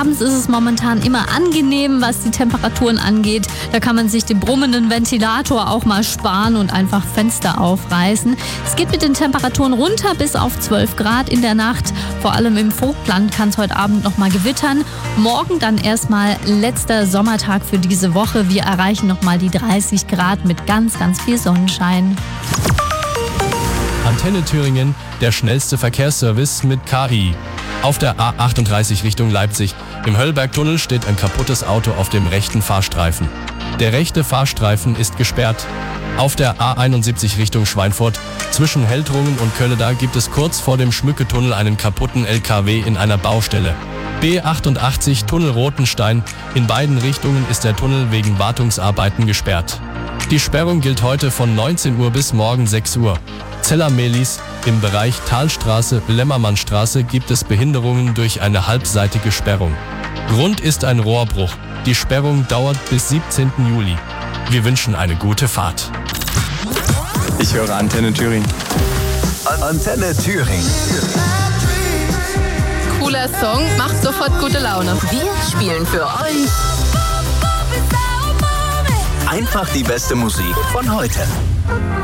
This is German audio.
abends ist es momentan immer angenehm, was die Temperaturen angeht. Da kann man sich den brummenden Ventilator auch mal sparen und einfach Fenster aufreißen. Es geht mit den Temperaturen runter bis auf 12 Grad in der Nacht. Vor allem im Vogtland kann es heute Abend noch mal gewittern. Morgen dann erstmal letzter Sommertag für diese Woche. Wir erreichen noch mal die 30 Grad mit ganz, ganz viel Sonnenschein. Antenne Thüringen, der schnellste Verkehrsservice mit KI. Auf der A38 Richtung Leipzig. Im Höllbergtunnel steht ein kaputtes Auto auf dem rechten Fahrstreifen. Der rechte Fahrstreifen ist gesperrt. Auf der A71 Richtung Schweinfurt. Zwischen Heldrungen und Kölleda gibt es kurz vor dem Schmücketunnel einen kaputten LKW in einer Baustelle. B88 Tunnel Rotenstein. In beiden Richtungen ist der Tunnel wegen Wartungsarbeiten gesperrt. Die Sperrung gilt heute von 19 Uhr bis morgen 6 Uhr. Zeller-Mehlis. Im Bereich Talstraße-Lemmermannstraße gibt es Behinderungen durch eine halbseitige Sperrung. Grund ist ein Rohrbruch. Die Sperrung dauert bis 17. Juli. Wir wünschen eine gute Fahrt. Ich höre Antenne Thüringen. Antenne Thüringen. Cooler Song, macht sofort gute Laune. Wir spielen für euch einfach die beste Musik von heute.